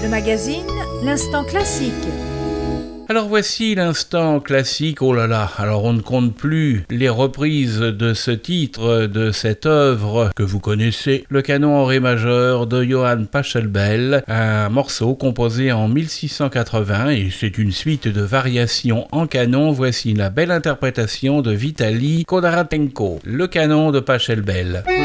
Le magazine, l'instant classique. Alors voici l'instant classique, oh là là, alors on ne compte plus les reprises de ce titre, de cette œuvre que vous connaissez, le canon en ré majeur de Johann Pachelbel, un morceau composé en 1680 et c'est une suite de variations en canon. Voici la belle interprétation de Vitali Kondratenko, le canon de Pachelbel.